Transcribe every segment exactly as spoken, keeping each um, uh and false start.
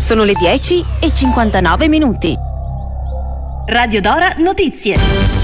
Sono le dieci e cinquantanove minuti. Radio Dora Notizie.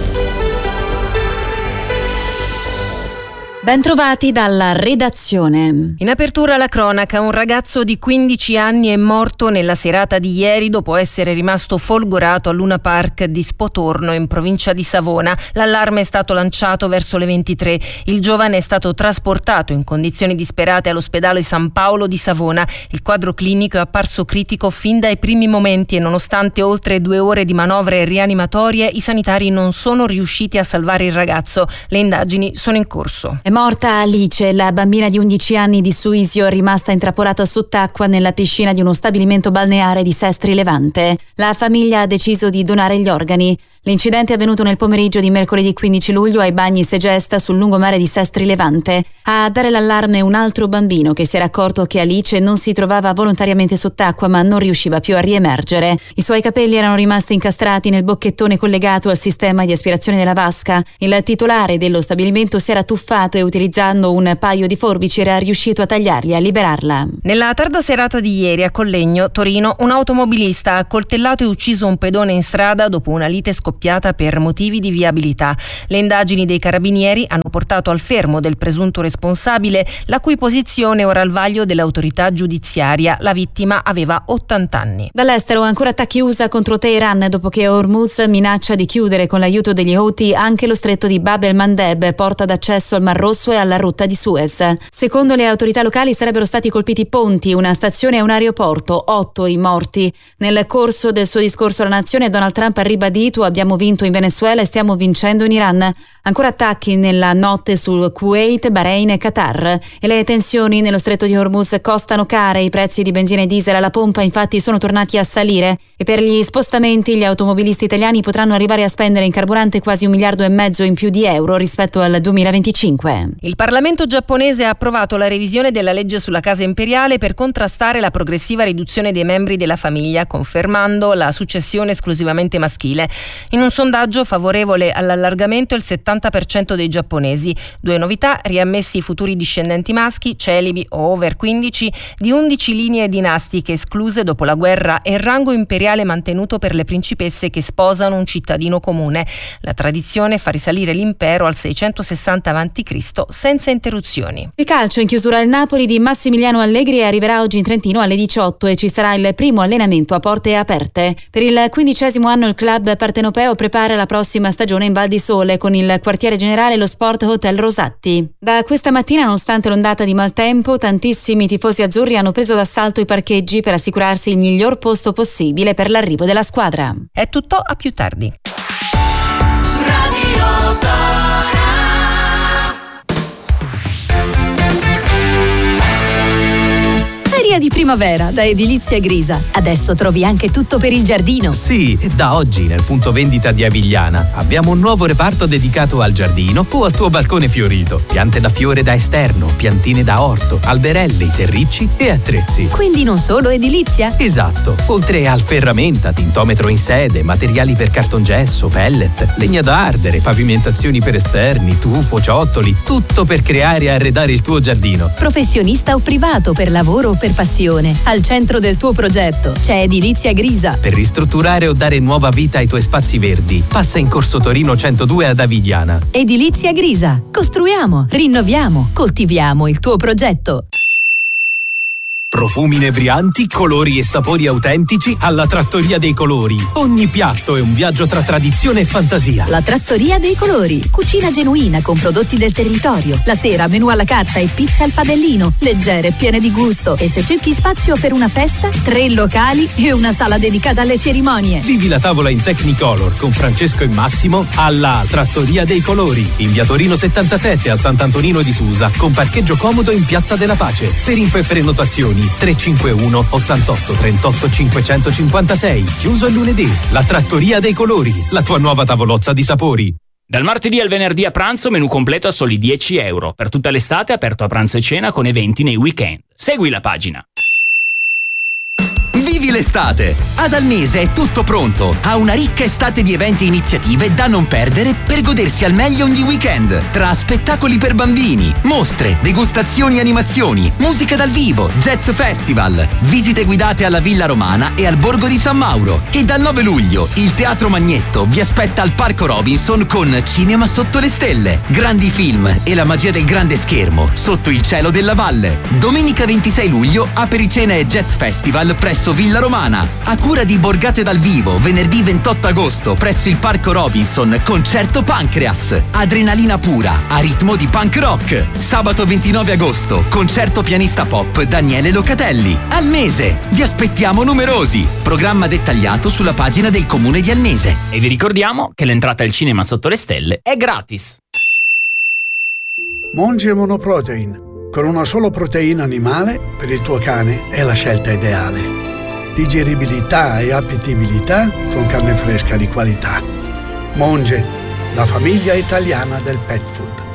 Bentrovati dalla redazione. In apertura la cronaca, un ragazzo di quindici anni è morto nella serata di ieri dopo essere rimasto folgorato al Luna Park di Spotorno in provincia di Savona. L'allarme è stato lanciato verso le ventitré. Il giovane è stato trasportato in condizioni disperate all'ospedale San Paolo di Savona. Il quadro clinico è apparso critico fin dai primi momenti e nonostante oltre due ore di manovre rianimatorie, i sanitari non sono riusciti a salvare il ragazzo. Le indagini sono in corso. È morta Alice, la bambina di undici anni di Suisio, rimasta intrappolata sott'acqua nella piscina di uno stabilimento balneare di Sestri Levante. La famiglia ha deciso di donare gli organi. L'incidente è avvenuto nel pomeriggio di mercoledì quindici luglio ai bagni Segesta sul lungomare di Sestri Levante. A dare l'allarme un altro bambino che si era accorto che Alice non si trovava volontariamente sott'acqua ma non riusciva più a riemergere. I suoi capelli erano rimasti incastrati nel bocchettone collegato al sistema di aspirazione della vasca. Il titolare dello stabilimento si era tuffato e utilizzando un paio di forbici era riuscito a tagliarli e a liberarla. Nella tarda serata di ieri a Collegno, Torino, un automobilista ha accoltellato e ucciso un pedone in strada dopo una lite scoppiata per motivi di viabilità. Le indagini dei carabinieri hanno portato al fermo del presunto responsabile, la cui posizione è ora al vaglio dell'autorità giudiziaria. La vittima aveva ottanta anni. Dall'estero ancora attacchi U S A contro Teheran dopo che Hormuz minaccia di chiudere con l'aiuto degli Houthi anche lo stretto di Bab el-Mandeb, porta d'accesso al Mar Rosso e alla rotta di Suez. Secondo le autorità locali sarebbero stati colpiti ponti, una stazione e un aeroporto, otto i morti. Nel corso del suo discorso alla nazione Donald Trump ha ribadito: abbiamo vinto in Venezuela e stiamo vincendo in Iran. Ancora attacchi nella notte sul Kuwait, Bahrain e Qatar e le tensioni nello stretto di Hormuz costano care. I prezzi di benzina e diesel alla pompa infatti sono tornati a salire e per gli spostamenti gli automobilisti italiani potranno arrivare a spendere in carburante quasi un miliardo e mezzo in più di euro rispetto al duemilaventicinque. Il Parlamento giapponese ha approvato la revisione della legge sulla casa imperiale per contrastare la progressiva riduzione dei membri della famiglia, confermando la successione esclusivamente maschile. In un sondaggio favorevole all'allargamento il settanta per cento dei giapponesi. Due novità: riammessi i futuri discendenti maschi, celibi o over quindici, di undici linee dinastiche escluse dopo la guerra e il rango imperiale mantenuto per le principesse che sposano un cittadino comune. La tradizione fa risalire l'impero al seicentosessanta avanti Cristo senza interruzioni. Il calcio in chiusura al Napoli di Massimiliano Allegri arriverà oggi in Trentino alle diciotto e ci sarà il primo allenamento a porte aperte. Per il quindicesimo anno il club partenopeo prepara la prossima stagione in Val di Sole con il quartiere generale lo Sport Hotel Rosatti. Da questa mattina, nonostante l'ondata di maltempo, tantissimi tifosi azzurri hanno preso d'assalto i parcheggi per assicurarsi il miglior posto possibile per l'arrivo della squadra. È tutto, a più tardi. Radio Dora. Feria di primavera da Edilizia Grisa. Adesso trovi anche tutto per il giardino. Sì, da oggi nel punto vendita di Avigliana abbiamo un nuovo reparto dedicato al giardino o al tuo balcone fiorito. Piante da fiore da esterno, piantine da orto, alberelli, terricci e attrezzi. Quindi non solo edilizia? Esatto. Oltre al ferramenta, tintometro in sede, materiali per cartongesso, pellet, legna da ardere, pavimentazioni per esterni, tufo, ciottoli, tutto per creare e arredare il tuo giardino. Professionista o privato, per lavoro o per passione, al centro del tuo progetto c'è Edilizia Grisa. Per ristrutturare o dare nuova vita ai tuoi spazi verdi, passa in Corso Torino centodue ad Avigliana. Edilizia Grisa. Costruiamo, rinnoviamo, coltiviamo il tuo progetto. Profumi inebrianti, colori e sapori autentici alla Trattoria dei Colori. Ogni piatto è un viaggio tra tradizione e fantasia. La Trattoria dei Colori. Cucina genuina con prodotti del territorio. La sera menù alla carta e pizza al padellino. Leggere, piene di gusto. E se cerchi spazio per una festa, tre locali e una sala dedicata alle cerimonie. Vivi la tavola in Technicolor con Francesco e Massimo alla Trattoria dei Colori. In via Torino settantasette a Sant'Antonino di Susa con parcheggio comodo in Piazza della Pace. Per info e prenotazioni tre cinque uno ottantotto trentotto cinquecentocinquantasei. Chiuso il lunedì. La Trattoria dei Colori, la tua nuova tavolozza di sapori. Dal martedì al venerdì a pranzo menù completo a soli dieci euro. Per tutta l'estate aperto a pranzo e cena con eventi nei weekend. Segui la pagina. Vivi l'estate! Ad Almese è tutto pronto. Ha una ricca estate di eventi e iniziative da non perdere per godersi al meglio ogni weekend. Tra spettacoli per bambini, mostre, degustazioni e animazioni, musica dal vivo, jazz festival, visite guidate alla Villa Romana e al Borgo di San Mauro. E dal nove luglio il Teatro Magnetto vi aspetta al Parco Robinson con Cinema sotto le stelle, grandi film e la magia del grande schermo sotto il cielo della valle. Domenica ventisei luglio Apericena e Jazz Festival presso Villa Romana. A cura di Borgate dal vivo, venerdì ventotto agosto presso il Parco Robinson, concerto Pancreas. Adrenalina pura, a ritmo di punk rock. Sabato ventinove agosto, concerto pianista pop Daniele Locatelli. Almese, vi aspettiamo numerosi. Programma dettagliato sulla pagina del Comune di Almese. E vi ricordiamo che l'entrata al cinema sotto le stelle è gratis. Monge Monoprotein. Con una sola proteina animale, per il tuo cane è la scelta ideale. Digeribilità e appetibilità con carne fresca di qualità. Monge, la famiglia italiana del pet food.